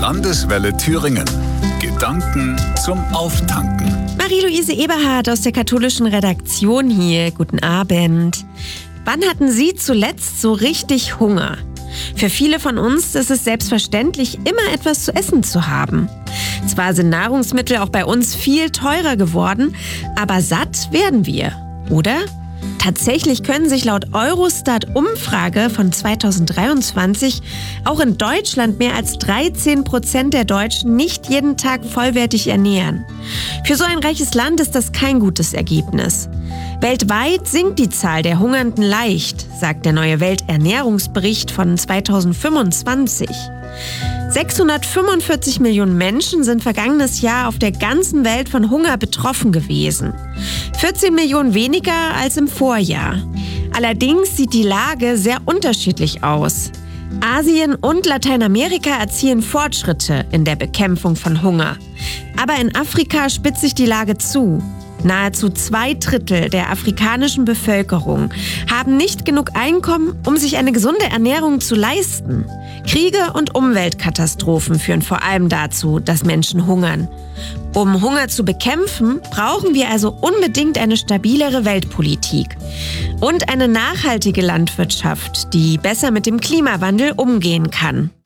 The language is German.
Landeswelle Thüringen. Gedanken zum Auftanken. Marie-Louise Eberhardt aus der katholischen Redaktion hier. Guten Abend. Wann hatten Sie zuletzt so richtig Hunger? Für viele von uns ist es selbstverständlich, immer etwas zu essen zu haben. Zwar sind Nahrungsmittel auch bei uns viel teurer geworden, aber satt werden wir, oder? Tatsächlich können sich laut Eurostat-Umfrage von 2023 auch in Deutschland mehr als 13% der Deutschen nicht jeden Tag vollwertig ernähren. Für so ein reiches Land ist das kein gutes Ergebnis. Weltweit sinkt die Zahl der Hungernden leicht, sagt der neue Welternährungsbericht von 2025. 645 Millionen Menschen sind vergangenes Jahr auf der ganzen Welt von Hunger betroffen gewesen. 14 Millionen weniger als im Vorjahr. Allerdings sieht die Lage sehr unterschiedlich aus. Asien und Lateinamerika erzielen Fortschritte in der Bekämpfung von Hunger. Aber in Afrika spitzt sich die Lage zu. Nahezu 2/3 der afrikanischen Bevölkerung haben nicht genug Einkommen, um sich eine gesunde Ernährung zu leisten. Kriege und Umweltkatastrophen führen vor allem dazu, dass Menschen hungern. Um Hunger zu bekämpfen, brauchen wir also unbedingt eine stabilere Weltpolitik und eine nachhaltige Landwirtschaft, die besser mit dem Klimawandel umgehen kann.